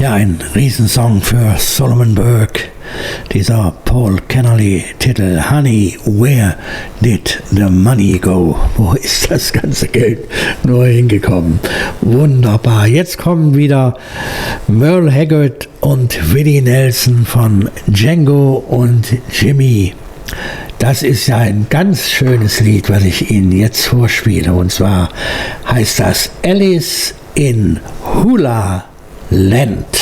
Ja, ein Riesensong für Solomon Burke. Dieser Paul Kennerly-Titel Honey, where did the money go? Wo ist das ganze Geld nur hingekommen? Wunderbar. Jetzt kommen wieder Merle Haggard und Willie Nelson von Django und Jimmy. Das ist ja ein ganz schönes Lied, was ich Ihnen jetzt vorspiele. Und zwar heißt das Alice in Hula Land.